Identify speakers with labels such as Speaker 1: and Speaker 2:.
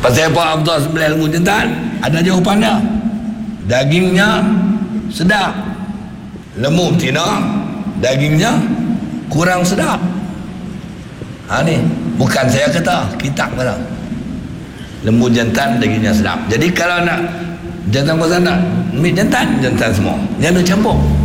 Speaker 1: Pasal apa Abdullah sembelih lembu jantan? Ada jawapannya. Dagingnya sedap, lembu betina dagingnya kurang sedap. Ni bukan saya kata, kitab kata. Lembu jantan dagingnya sedap. Jadi kalau nak jantan pasal nak meat jantan, jantan semua. Jangan campur.